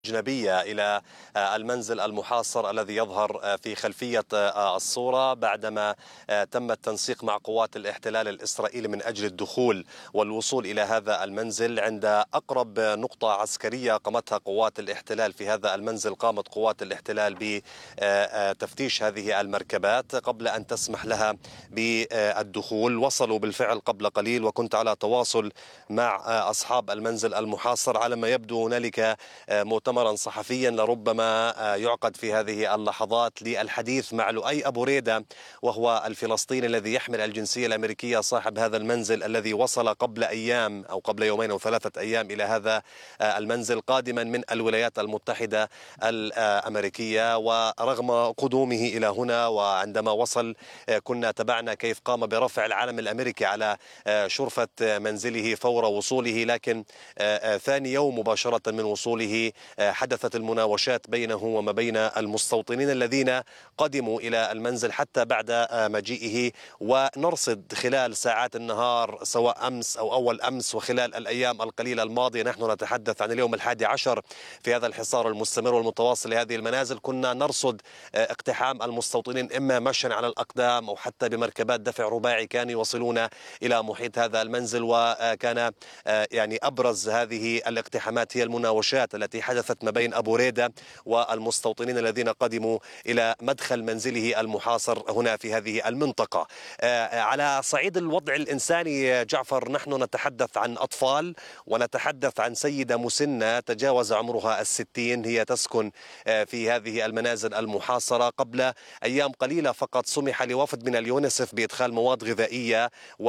أجنبية إلى المنزل المحاصر الذي يظهر في خلفية الصورة بعدما تم التنسيق مع قوات الاحتلال الإسرائيلي من أجل الدخول والوصول إلى هذا المنزل. عند أقرب نقطة عسكرية قامتها قوات الاحتلال في هذا المنزل، قامت قوات الاحتلال بتفتيش هذه المركبات قبل أن تسمح لها بالدخول. وصلوا بالفعل قبل قليل، وكنت على تواصل مع أصحاب المنزل المحاصر. على ما يبدو هنالك مؤتمرا صحفيا لربما يعقد في هذه اللحظات للحديث مع لؤي أبو ريدة، وهو الفلسطيني الذي يحمل الجنسية الأمريكية، صاحب هذا المنزل الذي وصل قبل أيام أو قبل يومين أو 3 أيام إلى هذا المنزل قادما من الولايات المتحدة الأمريكية. ورغم قدومه إلى هنا وعندما وصل كنا تابعنا كيف قام برفع العلم الأمريكي على شرفة منزله فور وصوله، لكن ثاني يوم مباشرة من وصوله حدثت المناوشات بينه وما بين المستوطنين الذين قدموا إلى المنزل حتى بعد مجيئه. ونرصد خلال ساعات النهار سواء أمس أو أول أمس وخلال الأيام القليلة الماضية، نحن نتحدث عن اليوم 11 في هذا الحصار المستمر والمتواصل لهذه المنازل، كنا نرصد اقتحام المستوطنين إما مشيا على الأقدام أو حتى بمركبات دفع رباعي كانوا يوصلون إلى محيط هذا المنزل. وكان يعني أبرز هذه الاقتحامات هي المناوشات التي حدثت ما بين أبو ريدة والمستوطنين الذين قدموا إلى مدخل منزله المحاصر هنا في هذه المنطقة. على صعيد الوضع الإنساني جعفر، نحن نتحدث عن أطفال ونتحدث عن سيدة مسنة تجاوز عمرها 60، هي تسكن في هذه المنازل المحاصرة. قبل أيام قليلة فقط سمح لوفد من اليونسف بإدخال مواد غذائية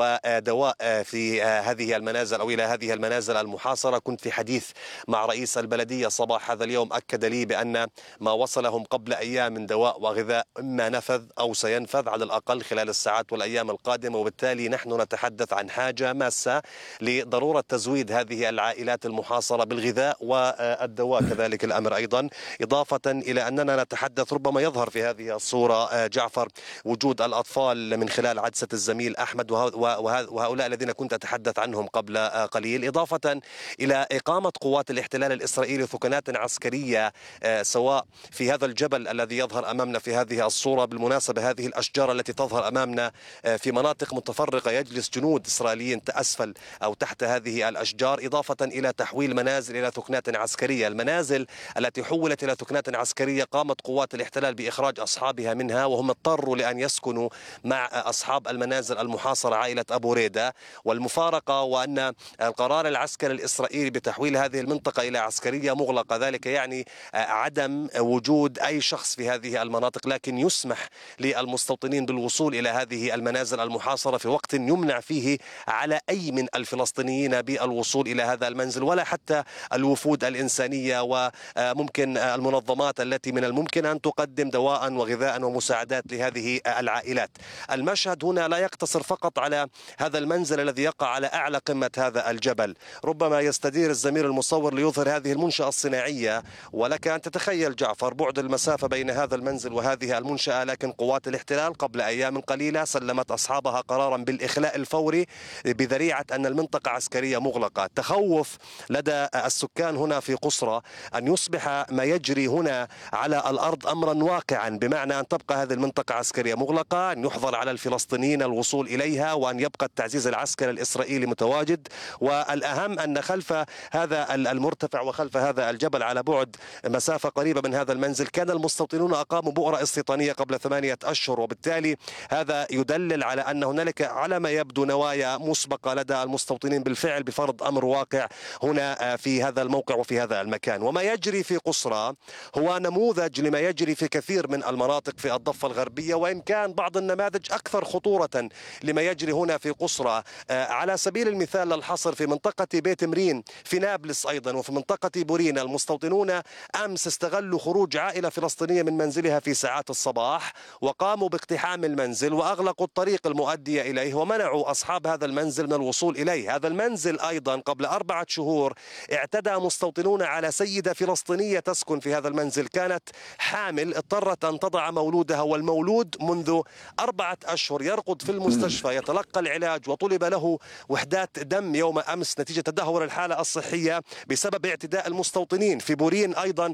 ودواء في هذه المنازل أو إلى هذه المنازل المحاصرة. كنت في حديث مع رئيس البلدية صباح هذا اليوم، أكد لي بأن ما وصلهم قبل أيام من دواء وغذاء إما نفذ أو سينفذ على الأقل خلال الساعات والأيام القادمة، وبالتالي نحن نتحدث عن حاجة ماسة لضرورة تزويد هذه العائلات المحاصرة بالغذاء والدواء كذلك الأمر أيضا. إضافة إلى أننا نتحدث ربما يظهر في هذه الصورة جعفر وجود الأطفال من خلال عدسة الزميل أحمد وهؤلاء الذين كنت أتحدث عنهم قبل قليل، إضافة إلى إقامة قوات الاحتلال الإسرائيلي ثكنات عسكرية سواء في هذا الجبل الذي يظهر أمامنا في هذه الصورة. بالمناسبة هذه الأشجار التي تظهر أمامنا في مناطق متفرقة يجلس جنود إسرائيليين أسفل أو تحت هذه الأشجار، إضافة إلى تحويل منازل إلى ثكنات عسكرية. المنازل التي حولت إلى ثكنات عسكرية قامت قوات الاحتلال بإخراج أصحابها منها، وهم اضطروا لأن يسكنوا مع أصحاب المنازل المحاصرة عائلة أبو ريدة. والمفارقة وأن القرار العسكري الإسرائيلي بتحويل هذه المنطقة إلى عسكرية مغلقة، ذلك يعني عدم وجود أي شخص في هذه المناطق، لكن يسمح للمستوطنين بالوصول إلى هذه المنازل المحاصرة في وقت يمنع فيه على أي من الفلسطينيين بالوصول إلى هذا المنزل، ولا حتى الوفود الإنسانية وممكن المنظمات التي من الممكن أن تقدم دواء وغذاء ومساعدات لهذه العائلات. المشهد هنا لا يقتصر فقط على هذا المنزل الذي يقع على أعلى قمة هذا الجبل، ربما يستدير الزميل المصور ليظهر هذه المنشأة الصناعية، ولك أن تتخيل جعفر بعد المسافة بين هذا المنزل وهذه المنشأة. لكن قوات الاحتلال قبل أيام قليلة سلمت أصحابها قرارا بالإخلاء الفوري بذريعة أن المنطقة عسكرية مغلقة. تخوف لدى السكان هنا في قصرى أن يصبح ما يجري هنا على الأرض أمرا واقعا، بمعنى أن تبقى هذه المنطقة عسكرية مغلقة، أن يحظر على الفلسطينيين الوصول إليها، وأن يبقى التعزيز العسكري الإسرائيلي متواجد. والأهم أن خلف هذا المرتفع وخلف هذا الجبل على بعد مسافة قريبة من هذا المنزل كان المستوطنون أقاموا بؤرة استيطانية قبل 8 أشهر، وبالتالي هذا يدلل على أن هنالك على ما يبدو نوايا مسبقة لدى المستوطنين بالفعل بفرض أمر واقع هنا في هذا الموقع وفي هذا المكان. وما يجري في قصرى هو نموذج لما يجري في كثير من المناطق في الضفة الغربية، وإن كان بعض النماذج أكثر خطورة لما يجري هنا في قصرى. على سبيل المثال للحصر في منطقة بيت مرين في نابلس أيضا وفي منطقة بورينا، المستوطنون أمس استغلوا خروج عائلة فلسطينية من منزلها في ساعات الصباح وقاموا باقتحام المنزل وأغلقوا الطريق المؤدي إليه ومنعوا أصحاب هذا المنزل من الوصول إليه. هذا المنزل أيضا قبل 4 شهور اعتدى مستوطنون على سيدة فلسطينية تسكن في هذا المنزل، كانت حامل اضطرت أن تضع مولودها، والمولود منذ 4 أشهر يرقد في المستشفى يتلقى العلاج، وطلب له وحدات دم يوم أمس نتيجة تدهور الحالة الصحية بسبب اعتداء المستوطنين جنين، في بورين أيضا